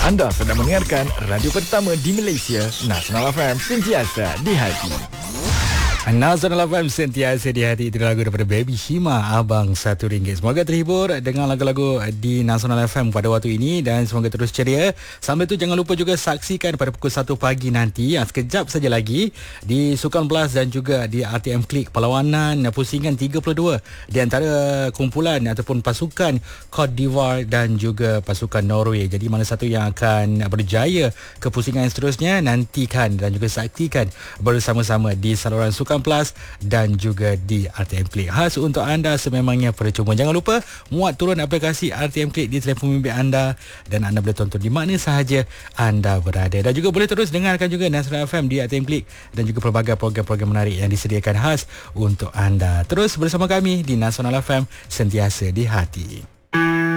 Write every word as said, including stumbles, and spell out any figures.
Anda sedang mendengarkan radio pertama di Malaysia, Nasional F M, sentiasa di hati. Nasional F M, sentiasa di hati. Itu lagu daripada Baby Shima, Abang Satu Ringgit. Semoga terhibur dengan lagu-lagu di Nasional F M pada waktu ini dan semoga terus ceria. Sambil tu jangan lupa juga saksikan pada pukul satu pagi nanti, sekejap saja lagi, di Sukan Plus dan juga di R T M Klik, perlawanan pusingan tiga puluh dua di antara kumpulan ataupun pasukan Cote d'Ivoire dan juga pasukan Norway. Jadi mana satu yang akan berjaya ke pusingan seterusnya, nantikan dan juga saksikan bersama-sama di saluran Sukan Plus dan juga di R T M Klik. Khas untuk anda sememangnya percuma. Jangan lupa muat turun aplikasi R T M Klik di telefon bimbit anda dan anda boleh tonton di mana sahaja anda berada. Dan juga boleh terus dengarkan juga Nasional F M di R T M Klik dan juga pelbagai program-program menarik yang disediakan khas untuk anda. Terus bersama kami di Nasional F M, sentiasa di hati.